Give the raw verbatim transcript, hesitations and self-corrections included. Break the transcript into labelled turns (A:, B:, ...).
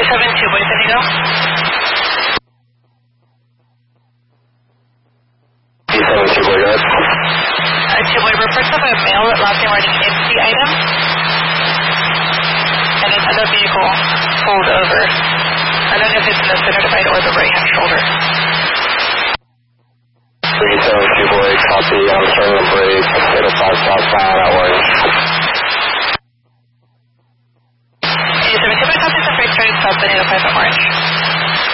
A: seven two, Boys Indigo.
B: seven two, Boy, go ahead.
A: Uh, two, Boy, reports of a male that last night running empty item. And another vehicle pulled over. I don't know if it's in the center divide or the right-hand shoulder.